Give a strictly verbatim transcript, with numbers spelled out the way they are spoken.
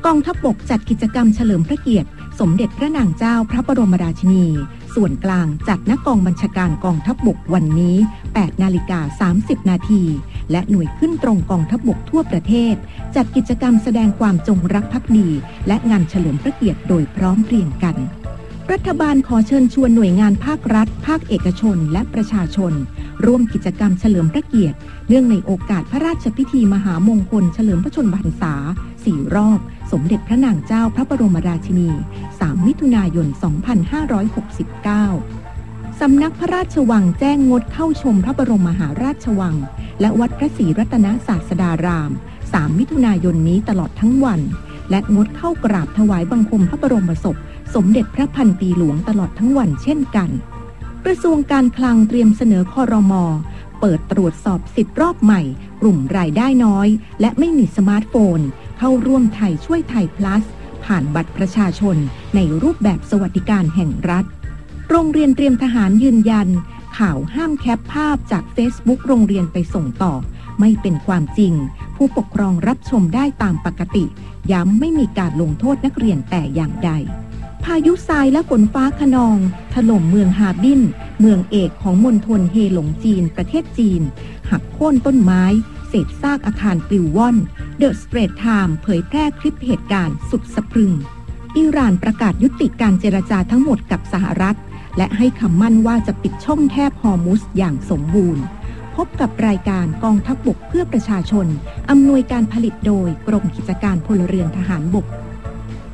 องทัพบกจัดกิจกรรมเฉลิมพระเกียรติสมเด็จพระนางเจ้าพระบรมราชินีส่วนกลางจัดณกองบัญชาการกองทัพบกวันนี้ แปดนาฬิกาสามสิบนาทีและหน่วยขึ้นตรงกองทัพบกทั่วประเทศจัดกิจกรรมแสดงความจงรักภักดีและงานเฉลิมพระเกียรติโดยพร้อมเพรียงกันรัฐบาลขอเชิญชวนหน่วยงานภาครัฐภาคเอกชนและประชาชนร่วมกิจกรรมเฉลิมพระเกียรติเนื่องในโอกาสพระราชพิธีมหามงคลเฉลิมพระชนมพรรษาสี่รอบสมเด็จพระนางเจ้าพระบรมราชินีสามมิถุนายนสองพันห้าร้อยหกสิบเก้าสำนักพระราชวังแจ้งงดเข้าชมพระบรมมหาราชวังและวัดพระศรีรัตนศาสดารามสามมิถุนายนนี้ตลอดทั้งวันและงดเข้ากราบถวายบังคมพระบรมศพสมเด็จพระพันปีหลวงตลอดทั้งวันเช่นกันกระทรวงการคลังเตรียมเสนอครม.เปิดตรวจสอบสิทธิ์รอบใหม่กลุ่มรายได้น้อยและไม่มีสมาร์ทโฟนเข้าร่วมไทยช่วยไทย plus ผ่านบัตรประชาชนในรูปแบบสวัสดิการแห่งรัฐโรงเรียนเตรียมทหารยืนยันข่าวห้ามแคปภาพจาก Facebook โรงเรียนไปส่งต่อไม่เป็นความจริงผู้ปกครองรับชมได้ตามปกติย้ำไม่มีการลงโทษนักเรียนแต่อย่างใดพายุทรายและฝนฟ้าคะนองถล่มเมืองฮาร์บินเมืองเอกของมณฑลเฮหลงจีนประเทศจีนหักโค่นต้นไม้เศษซากอาคารปลิวว่อนเดอะสเตรทไทม์เผยแพร่คลิปเหตุการณ์สุดสะพรึงอิหร่านประกาศยุติการเจรจาทั้งหมดกับสหรัฐและให้คำมั่นว่าจะปิดช่องแคบฮอร์มุซอย่างสมบูรณ์พบกับรายการกองทัพบกเพื่อประชาชนอำนวยการผลิตโดยกรมกิจการพลเรือนทหารบก